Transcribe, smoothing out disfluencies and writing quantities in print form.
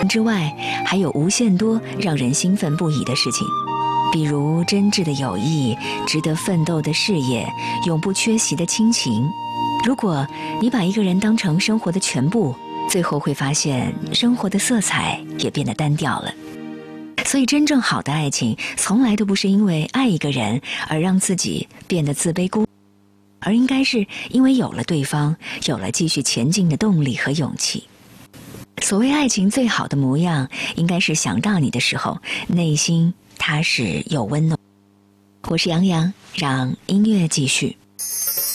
们之外，还有无限多让人兴奋不已的事情，比如真挚的友谊、值得奋斗的事业、永不缺席的亲情。如果你把一个人当成生活的全部，最后会发现生活的色彩也变得单调了。所以真正好的爱情从来都不是因为爱一个人而让自己变得自卑孤独，而应该是因为有了对方，有了继续前进的动力和勇气。所谓爱情最好的模样，应该是想到你的时候，内心踏实又温暖。我是杨洋，让音乐继续。